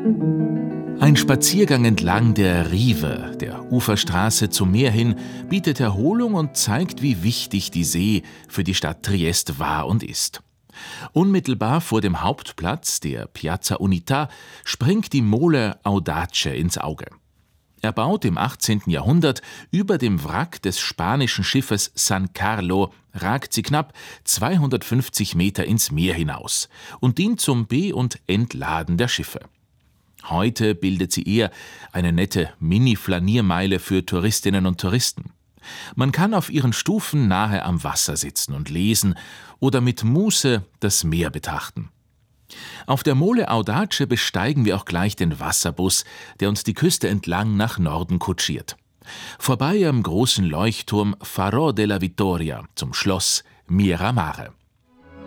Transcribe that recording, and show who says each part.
Speaker 1: Ein Spaziergang entlang der Rive, der Uferstraße zum Meer hin, bietet Erholung und zeigt, wie wichtig die See für die Stadt Triest war und ist. Unmittelbar vor dem Hauptplatz, der Piazza Unità, springt die Mole Audace ins Auge. Erbaut im 18. Jahrhundert über dem Wrack des spanischen Schiffes San Carlo, ragt sie knapp 250 Meter ins Meer hinaus und dient zum Be- und Entladen der Schiffe. Heute bildet sie eher eine nette Mini-Flaniermeile für Touristinnen und Touristen. Man kann auf ihren Stufen nahe am Wasser sitzen und lesen oder mit Muße das Meer betrachten. Auf der Mole Audace besteigen wir auch gleich den Wasserbus, der uns die Küste entlang nach Norden kutschiert. Vorbei am großen Leuchtturm Faro della Vittoria zum Schloss Miramare.